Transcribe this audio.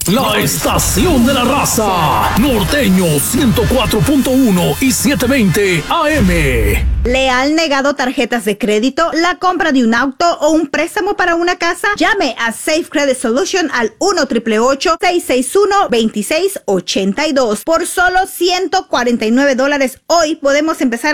La estación de la raza. Norteño 104.1 y 720 AM. ¿Le han negado tarjetas de crédito, la compra de un auto o un préstamo para una casa? Llame a Safe Credit Solution al 1-888-661-2682. Por solo $149 hoy podemos empezar